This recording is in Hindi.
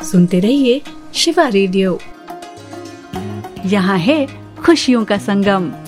सुनते रहिए शिवा रेडियो। यहाँ है खुशियों का संगम।